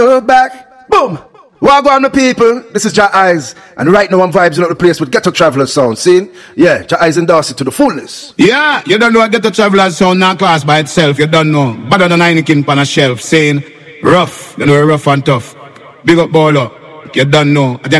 Back, boom. Well, go on, the people. This is Jah Eyes, and right now I'm vibing out the place with Ghetto Travelers sound. See? Yeah, Jah Eyes endorse it to the fullness. Yeah, you don't know what Ghetto Travelers sound now class by itself. You don't know. Better than Heineken on a shelf saying rough. You know, rough and tough. Big up ball up. You don't know.